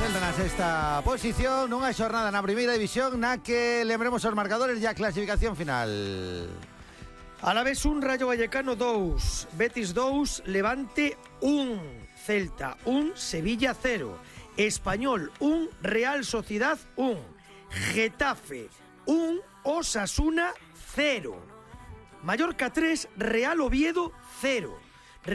Celta na sexta posición, nunha xornada na primeira división na que lembremos os marcadores e a clasificación final. Alavés 1, Rayo Vallecano 2, Betis 2, Levante 1, Celta 1, Sevilla 0, Español 1, Real Sociedad 1, Getafe 1, Osasuna 0, Mallorca 3, Real Oviedo 0,